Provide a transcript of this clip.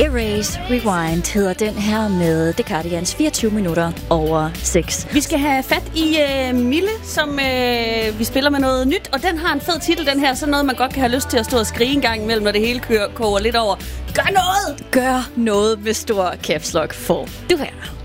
Erase Rewind hedder den her med The Cardigans, 24 minutter over 6. Vi skal have fat i Mille, som vi spiller med noget nyt, og den har en fed titel, den her. Sådan noget, man godt kan have lyst til at stå og skrige en gang imellem, når det hele koger lidt over. Gør noget! Gør noget med stor caps lock for du her.